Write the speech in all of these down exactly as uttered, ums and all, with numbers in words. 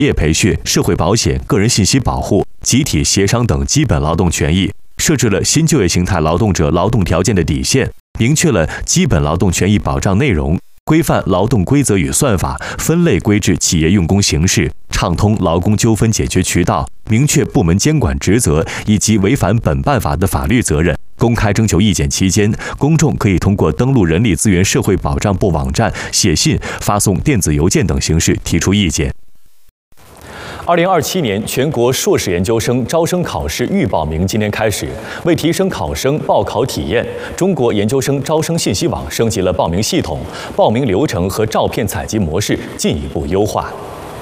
业培训、社会保险、个人信息保护、集体协商等基本劳动权益，设置了新就业形态劳动者劳动条件的底线，明确了基本劳动权益保障内容，规范劳动规则与算法，分类规制企业用工形式，畅通劳工纠纷解决渠道，明确部门监管职责以及违反本办法的法律责任。公开征求意见期间，公众可以通过登录人力资源社会保障部网站、写信、发送电子邮件等形式提出意见。 二零二七年全国硕士研究生招生考试预报名今天开始。为提升考生报考体验，中国研究生招生信息网升级了报名系统，报名流程和照片采集模式进一步优化。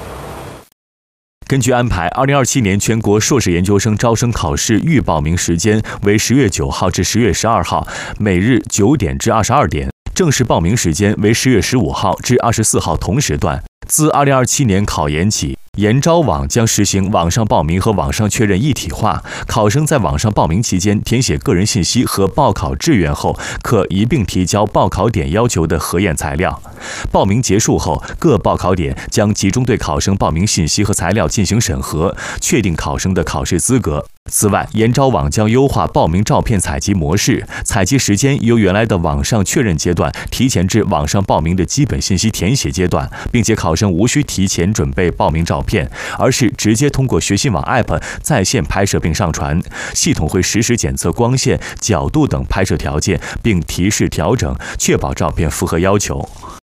根据安排，二零二七年全国硕士研究生招生考试预报名时间为十月九号至十月十二号，每日九点至二十二点；正式报名时间为十月十五号至二十四号同时段。自二零二七年考研起，研招网将实行网上报名和网上确认一体化。考生在网上报名期间填写个人信息和报考志愿后，可一并提交报考点要求的核验材料。报名结束后，各报考点将集中对考生报名信息和材料进行审核，确定考生的考试资格。此外，研招网将优化报名照片采集模式，采集时间由原来的网上确认阶段提前至网上报名的基本信息填写阶段，并且考生无需提前准备报名照片，而是直接通过学信网 App 在线拍摄并上传。系统会实时检测光线、角度等拍摄条件，并提示调整，确保照片符合要求。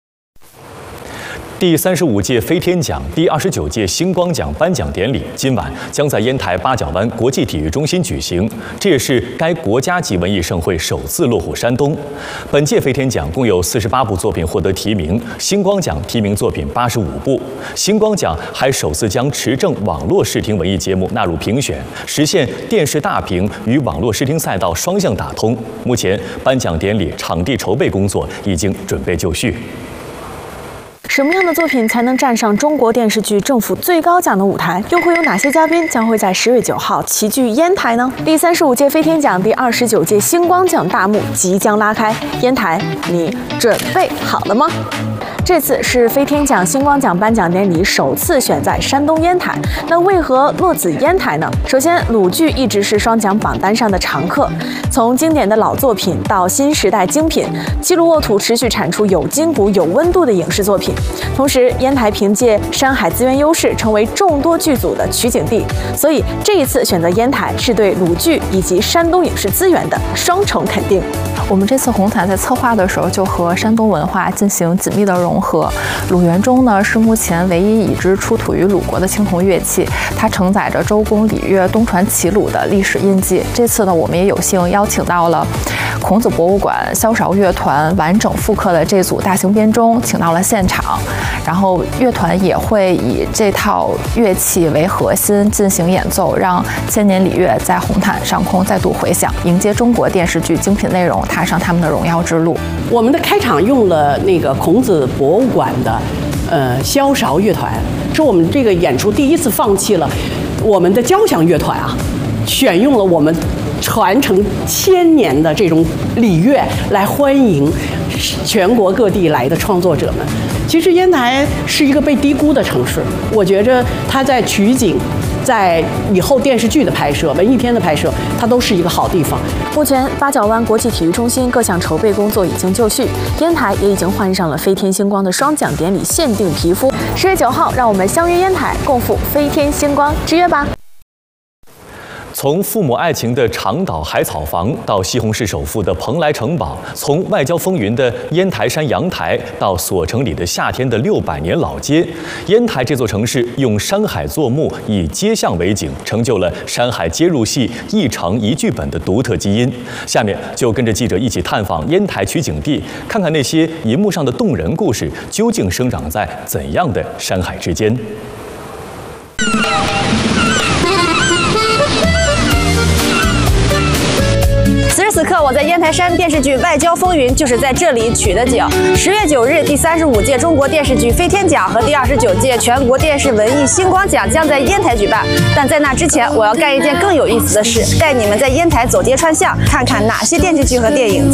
第三十五届飞天奖、第二十九届星光奖颁奖典礼今晚将在烟台八角湾国际体育中心举行，这也是该国家级文艺盛会首次落户山东。本届飞天奖共有四十八部作品获得提名，星光奖提名作品八十五部。星光奖还首次将持证网络视听文艺节目纳入评选，实现电视大屏与网络视听赛道双向打通。目前，颁奖典礼场地筹备工作已经准备就绪。 什么样的作品才能站上中国电视剧政府最高奖的舞台？又会有哪些嘉宾将会在十月九号齐聚烟台呢？第三十五届飞天奖、第二十九届星光奖大幕即将拉开，烟台，你准备好了吗？这次是飞天奖、星光奖颁奖典礼首次选在山东烟台，那为何落子烟台呢？首先，鲁剧一直是双奖榜单上的常客，从经典的老作品到新时代精品，七鲁沃土持续产出有筋骨、有温度的影视作品。同时，烟台凭借山海资源优势，成为众多剧组的取景地，所以这一次选择烟台是对鲁剧以及山东影视资源的双重肯定。 我们这次红毯在策划的时候就和山东文化进行紧密的融合。鲁元钟呢是目前唯一已知出土于鲁国的青铜乐器，它承载着周公礼乐、东传齐鲁的历史印记。这次呢，我们也有幸邀请到了孔子博物馆萧韶乐团完整复刻的这组大型编钟，请到了现场。然后乐团也会以这套乐器为核心进行演奏，让千年礼乐在红毯上空再度回响，迎接中国电视剧精品内容踏上他们的荣耀之路。 我们的开场用了那个孔子博物馆的呃萧韶乐团，是我们这个演出第一次放弃了我们的交响乐团啊，选用了我们传承千年的这种礼乐来欢迎全国各地来的创作者们。其实烟台是一个被低估的城市，我觉着它在取景，在以后电视剧的拍摄、文艺片的拍摄，它都是一个好地方。 目前，八角湾国际体育中心各项筹备工作已经就绪，烟台也已经换上了飞天星光的双奖典礼限定皮肤。十月九号，让我们相约烟台，共赴飞天星光之约吧。 从父母爱情的长岛海草房到西红柿首富的蓬莱城堡，从外交风云的烟台山阳台到锁城里的夏天的六百年老街，烟台这座城市用山海作幕，以街巷为景，成就了山海接入戏一城一剧本的独特基因。下面就跟着记者一起探访烟台取景地，看看那些银幕上的动人故事究竟生长在怎样的山海之间。 此时此刻，我在烟台山电视剧《外交风云》就是在这里取的景。十月九日，第三十五届中国电视剧飞天奖和第二十九届全国电视文艺星光奖将在烟台举办。但在那之前，我要干一件更有意思的事，带你们在烟台走街串巷，看看哪些电视剧和电影